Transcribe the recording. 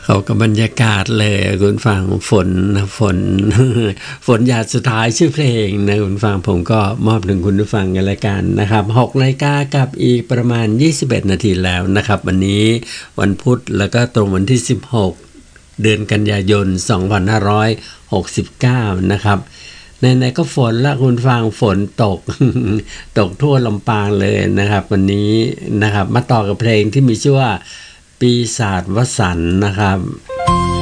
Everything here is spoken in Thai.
เขากับบรรยากาศเลยคุณฟังฝนฝนหยาดสุดท้ายชื่อเพลงนะคุณฟังผมก็มอบถึงคุณผู้ฟังกันละกันนะครับ6 นาฬิกากับอีกประมาณ21 นาทีแล้วนะครับวันนี้วันพุธแล้วก็ตรงวันที่16เดือนกันยายน2569นะครับไหนๆก็ฝนละคุณฟังฝนตก ตกทั่วลำปางเลยนะครับวันนี้นะครับมาต่อกับเพลงที่มีชื่อว่าปีศาจวสันต์นะครับ